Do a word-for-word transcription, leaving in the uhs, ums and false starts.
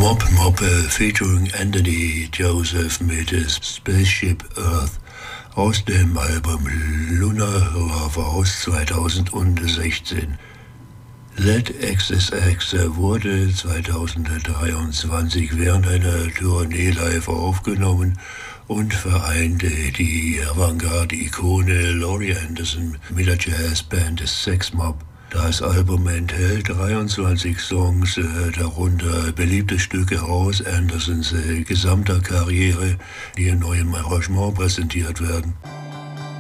Mob Mob äh, featuring Anthony Joseph mit Spaceship Earth aus dem Album Lunar Love aus zweitausendsechzehn. Let X S X wurde zweitausenddreiundzwanzig während einer Tournee live aufgenommen und vereinte die Avantgarde-Ikone Laurie Anderson mit der Jazzband Sex Mob. Das Album enthält dreiundzwanzig Songs, darunter beliebte Stücke aus Andersons gesamter Karriere, die in neuem Arrangement präsentiert werden.